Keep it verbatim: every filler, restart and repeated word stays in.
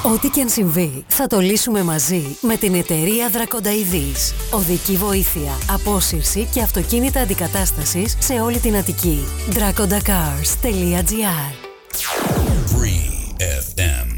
Ό,τι και αν συμβεί, θα το λύσουμε μαζί με την εταιρεία Δρακονταειδής. Οδική βοήθεια, απόσυρση και αυτοκίνητα αντικατάστασης σε όλη την Αττική. Δρακοντακάρς τελεία τζι άρ. Free εφ εμ.